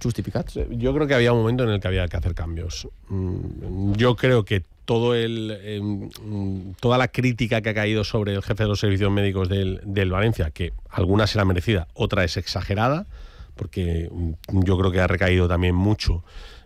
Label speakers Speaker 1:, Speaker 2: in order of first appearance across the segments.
Speaker 1: justificats?
Speaker 2: Yo creo que había un momento en el que había que hacer cambios. Yo creo que toda la crítica que ha caído sobre el jefe de los servicios médicos del Valencia, que alguna será merecida, otra es exagerada, porque yo creo que ha recaído también mucho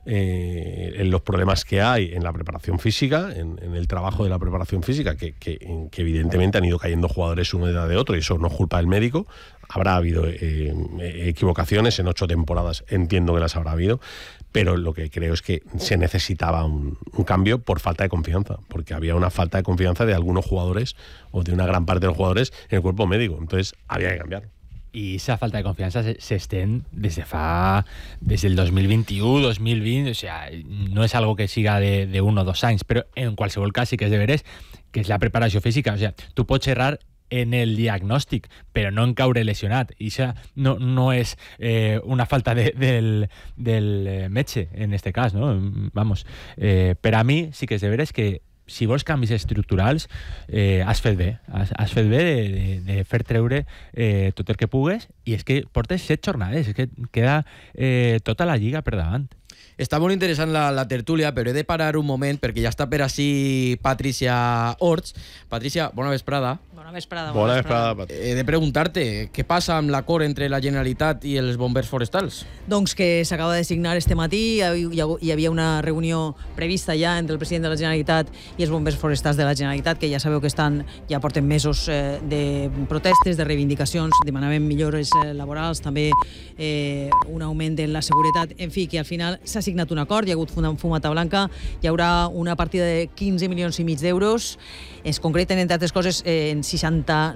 Speaker 2: en los problemas que hay en la preparación física, en el trabajo de la preparación física, que evidentemente han ido cayendo jugadores uno detrás de otro, y eso no es culpa del médico. Habrá habido equivocaciones en 8 temporadas, entiendo que las habrá habido, pero lo que creo es que se necesitaba un cambio por falta de confianza, porque había una falta de confianza de algunos jugadores o de una gran parte de los jugadores en el cuerpo médico, entonces había que cambiarlo.
Speaker 3: I esa falta de confiança s'estén des del 2021, 2020, o sea, no és algo que siga de 1 o 2 anys, però en qualsevol cas sí que és de veres que és la preparació física, o sea, tu pots errar en el diagnòstic, però no en caure lesionat. I això no és una falta del metge, en este cas, no? Vamos, per a mi sí que és de veres que si vols canvis estructurals, has fet bé. Has fet bé de fer treure tot el que pugues, i és que portes 7 jornades, és que queda tota la lliga per davant.
Speaker 1: Està molt interessant la tertúlia, però he de parar un moment perquè ja està per així Patricia Orts. Patricia, bona vesprada.
Speaker 4: Bona vesprada.
Speaker 2: Bona vesprada.
Speaker 1: He de preguntar-te, què passa amb l'acord entre la Generalitat i els bombers forestals?
Speaker 4: Doncs que s'acaba de signar este matí, hi havia una reunió prevista ja entre el president de la Generalitat i els bombers forestals de la Generalitat, que ja sabeu que ja porten mesos de protestes, de reivindicacions, demanaven millores laborals, també un augment en la seguretat, en fi, que al final s'ha signat un acord, hi ha hagut fumata blanca, hi haurà una partida de 15 milions i mig d'euros, es concreten, entre altres coses, en 64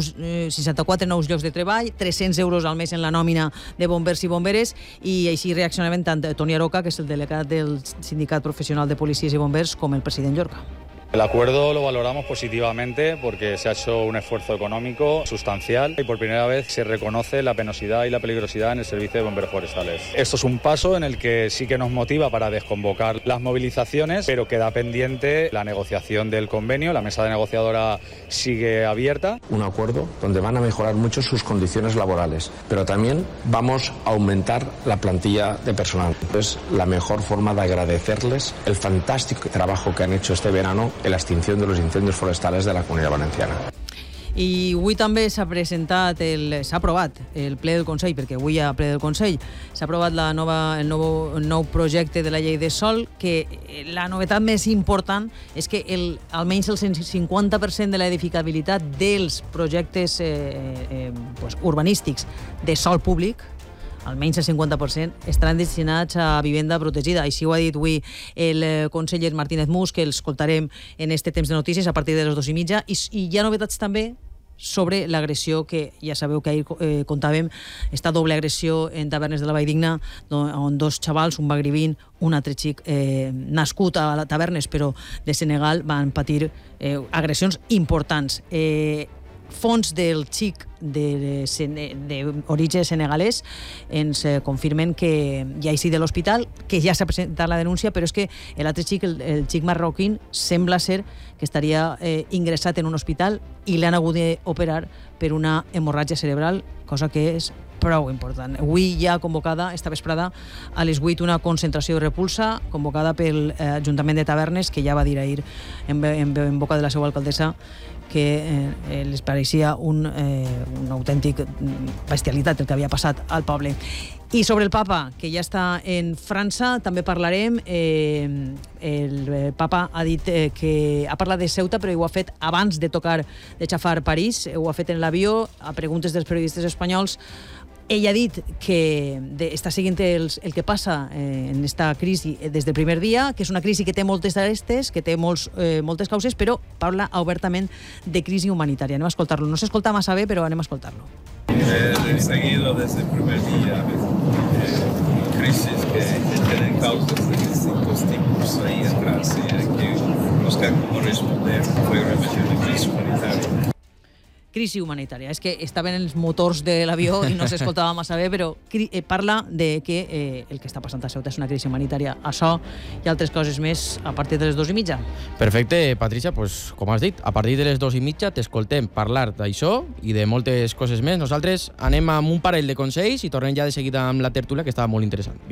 Speaker 4: nous llocs de treball, 300 euros al mes en la nòmina de bombers i bomberes, i així reaccionaven tant Toni Aroca, que és el delegat del Sindicat Professional de Policies i Bombers, com el president Llorca.
Speaker 5: El acuerdo lo valoramos positivamente porque se ha hecho un esfuerzo económico sustancial y por primera vez se reconoce la penosidad y la peligrosidad en el servicio de bomberos forestales. Esto es un paso en el que sí que nos motiva para desconvocar las movilizaciones, pero queda pendiente la negociación del convenio. La mesa de negociadora sigue abierta.
Speaker 6: Un acuerdo donde van a mejorar mucho sus condiciones laborales, pero también vamos a aumentar la plantilla de personal. Es la mejor forma de agradecerles el fantástico trabajo que han hecho este verano en la extinción de los incendios forestales de la Comunidad Valenciana.
Speaker 4: I avui també s'ha aprovat el ple del Consell, perquè avui hi ha ple del Consell, s'ha aprovat el nou projecte de la llei de sòl, que la novetat més important és que almenys el 150% de l'edificabilitat dels projectes urbanístics de sòl públic, almenys el 50%, estaran destinats a vivenda protegida. Així ho ha dit avui el conseller Martínez Mus, que l'escoltarem en este temps de notícies a partir de les 2:30, i hi ha novetats també sobre l'agressió que ja sabeu que ahir contàvem, esta doble agressió en Tavernes de la Valldigna, on 2 xavals, un magribín, un altre xic nascut a Tavernes però de Senegal, van patir agressions importants. Fons del xic d'origen senegalès ens confirmen que ja hi de l'hospital, que ja s'ha presentat la denúncia, però és que l'altre xic, el xic marroquín, sembla ser que estaria ingressat en un hospital i l'han hagut d'operar per una hemorràgia cerebral, cosa que és prou important. Avui hi ha convocada, esta vesprada, a les 8, una concentració de repulsa convocada pel Ajuntament de Tavernes, que ja va dir ahir en boca de la seva alcaldessa que les pareixia una autèntic bestialitat el que havia passat al poble. I sobre el papa, que ja està en França, també parlarem. El papa ha dit que ha parlat de Ceuta, però ho ha fet abans de xafar París, ho ha fet en l'avió, a preguntes dels periodistes espanyols. Ell ha dit que està seguint el que passa en aquesta crisi des del primer dia, que és una crisi que té moltes arestes, que té moltes causes, però parla obertament de crisi humanitària. Anem a escoltar-lo. No s'escolta massa bé, però anem a escoltar-lo.
Speaker 7: He seguido desde el primer día crisis que tienen causas de distintos tipos ahí atrás y hay que buscar cómo responder. Fue una cuestión de crisis humanitaria.
Speaker 4: Crisi humanitària. És que estaven els motors de l'avió i no s'escoltava massa bé, però parla de que el que està passant a Ceuta és una crisi humanitària. Això i altres coses més a partir de les 2:30.
Speaker 1: Perfecte, Patricia, pues, com has dit, a partir de les 2:30 t'escoltem parlar d'això i de moltes coses més. Nosaltres anem amb un parell de consells i tornem ja de seguida amb la tertúlia, que estava molt interessant.